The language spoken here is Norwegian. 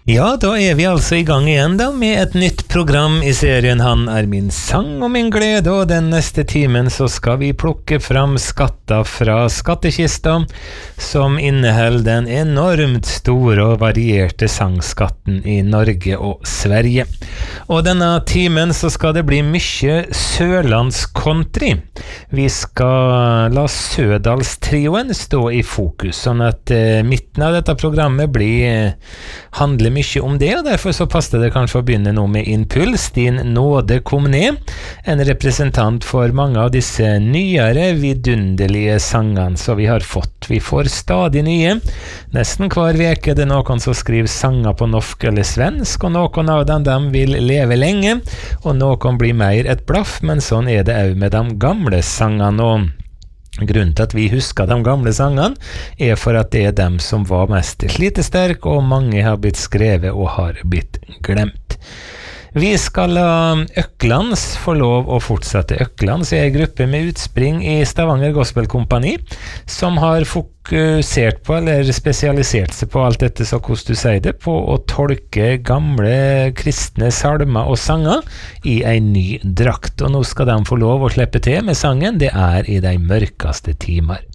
Ja, da vi altså I gang igjen da med et nytt program I serien Han min sang og min glede, og den neste timen så skal vi plukke fram skatter fra skattekista, som inneholder den enormt store og varierte sangskatten I Norge og Sverige. Og denne timen så skal det bli mye sørlandscountry. Vi skal la Sødalstrioen stå I fokus, sånn at midten av dette programmet handler mye om det, og derfor så passer det kanskje å begynne nå med Impuls. Din nåde kom ned, en representant for mange av disse nyere, vidunderlige sangene som vi har fått. Vi får stadig nye. Nesten hver veke det noen som skriver sanger på norsk eller svensk, og noen av dem vil leve lenge, og noen blir mer et blaff, men sånn det også med de gamle sangene, og grunnen til at vi husker de gamle sangene for at det dem som var mest slitesterk, og mange har blitt skrevet og har blitt glemt. Vi skal la Øklands få lov å fortsette. Øklands en gruppe med utspring I Stavanger Gospel Company, som har fokusert på, eller spesialisert seg på alt dette, så hvordan du sier det, på å tolke gamle kristne salmer og sanger I en ny drakt. Og nå skal de få lov å slippe til med sangen, det I de mørkeste timer.